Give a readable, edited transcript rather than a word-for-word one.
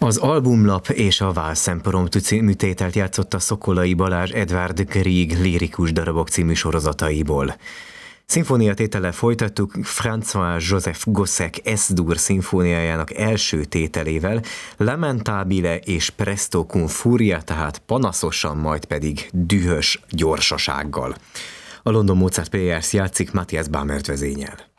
Az Albumlap és a Válszemporomtű című tételt játszotta Szokolai Balázs Edvard Grieg lirikus darabok című sorozataiból. Szimfóniatétellel folytattuk François-Joseph Gossec S-dur szimfóniájának első tételével, Lamentabile és Presto cum furia, tehát panaszosan, majd pedig dühös gyorsasággal. A London Mozart Players játszik Matthias Bamert vezényel.